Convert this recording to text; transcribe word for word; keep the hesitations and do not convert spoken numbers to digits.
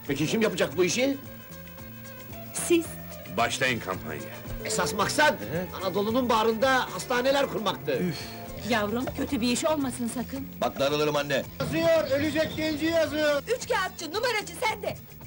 Peki kim yapacak bu işi? Siz. Başlayın kampanya. Esas maksat Anadolu'nun bağrında hastaneler kurmaktı. Yavrum, kötü bir iş olmasın sakın. Bak darılırım anne. Yazıyor, ölecek genci yazıyor. Üç kağıtçı, numaracı sende!